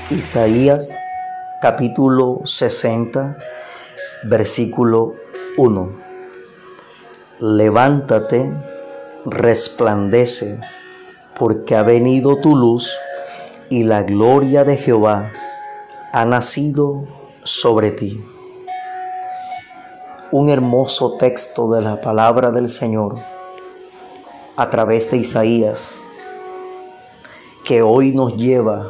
Isaías capítulo 60, versículo 1. Levántate, resplandece, porque ha venido tu luz y la gloria de Jehová ha nacido sobre ti. Un hermoso texto de la palabra del Señor a través de Isaías, que hoy nos lleva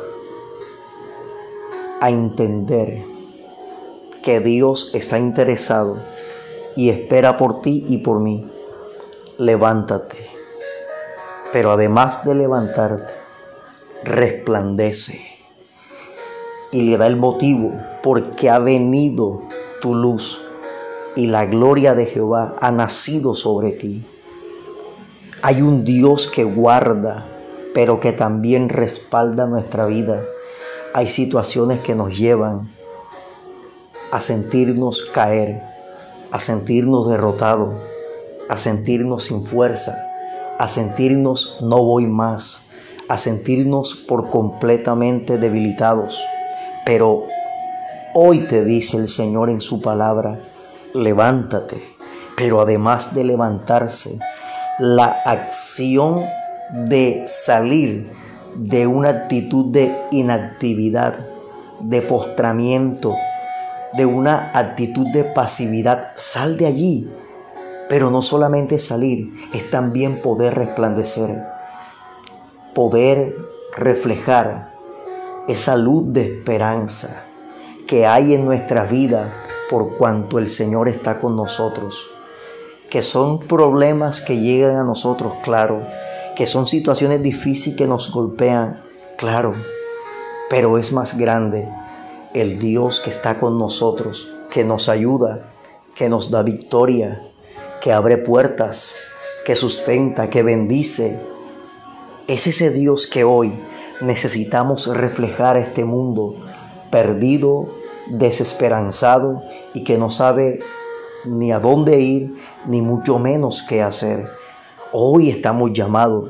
a entender que Dios está interesado y espera por ti y por mí. Levántate, pero además de levantarte, resplandece, y le da el motivo: porque ha venido tu luz y la gloria de Jehová ha nacido sobre ti. Hay un Dios que guarda, pero que también respalda nuestra vida. Hay situaciones que nos llevan a sentirnos caer, a sentirnos derrotados, a sentirnos sin fuerza, a sentirnos no voy más, a sentirnos por completamente debilitados. Pero hoy te dice el Señor en su palabra: levántate. Pero además de levantarse, la acción de salir de una actitud de inactividad, de postramiento, de una actitud de pasividad, sal de allí. Pero no solamente salir, es también poder resplandecer, poder reflejar esa luz de esperanza que hay en nuestra vida por cuanto el Señor está con nosotros. Que son problemas que llegan a nosotros, claro, que son situaciones difíciles que nos golpean, claro, pero es más grande el Dios que está con nosotros, que nos ayuda, que nos da victoria, que abre puertas, que sustenta, que bendice. Es ese Dios que hoy necesitamos reflejar a este mundo perdido, desesperanzado y que no sabe ni a dónde ir, ni mucho menos qué hacer. Hoy estamos llamados,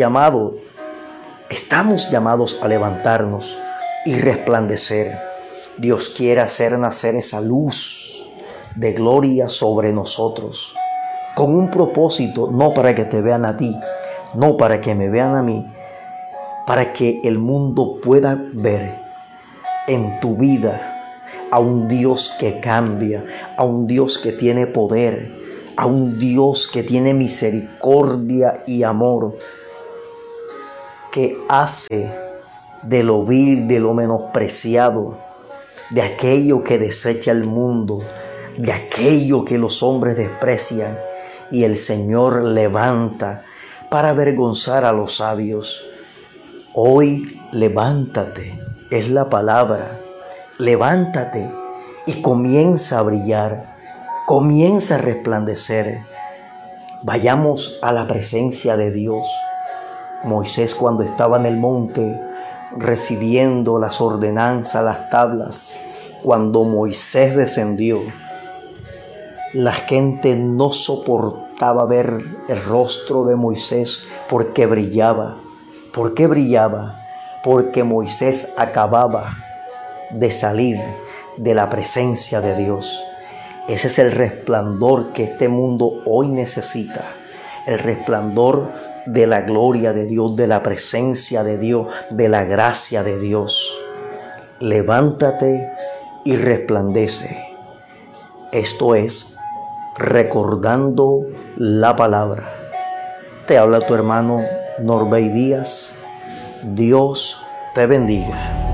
estamos llamados a levantarnos y resplandecer. Dios quiere hacer nacer esa luz de gloria sobre nosotros, con un propósito, no para que te vean a ti, no para que me vean a mí, para que el mundo pueda ver en tu vida a un Dios que cambia, a un Dios que tiene poder, a un Dios que tiene misericordia y amor, que hace de lo vil, de lo menospreciado, de aquello que desecha el mundo, de aquello que los hombres desprecian, y el Señor levanta para avergonzar a los sabios. Hoy levántate, es la palabra. Levántate y comienza a brillar, comienza a resplandecer. Vayamos a la presencia de Dios. Moisés, cuando estaba en el monte recibiendo las ordenanzas, las tablas, cuando Moisés descendió, la gente no soportaba ver el rostro de Moisés porque brillaba. ¿Por qué brillaba? Porque Moisés acababa de salir de la presencia de Dios. Ese es el resplandor que este mundo hoy necesita, el resplandor de la gloria de Dios, de la presencia de Dios, de la gracia de Dios. Levántate y resplandece. Esto es recordando la palabra. Te habla tu hermano Norbey Díaz. Dios te bendiga.